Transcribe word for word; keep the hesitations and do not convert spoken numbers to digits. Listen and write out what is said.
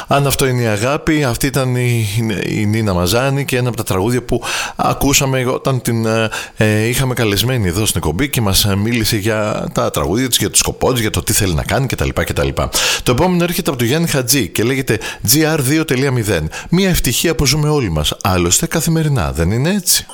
Αν αυτό είναι η αγάπη, αυτή ήταν η, η Νίνα Μαζάνη και ένα από τα τραγούδια που ακούσαμε όταν την ε, είχαμε καλεσμένη εδώ στην εκπομπή και μας μίλησε για τα τραγούδια της, για το σκοπό της, για το τι θέλει να κάνει κτλ. κτλ. Το επόμενο έρχεται από τον Γιάννη Χατζή και λέγεται τζι αρ δύο τελεία μηδέν. Μια ευτυχία που ζούμε όλοι μας. Άλλωστε καθημερινά, δεν είναι έτσι?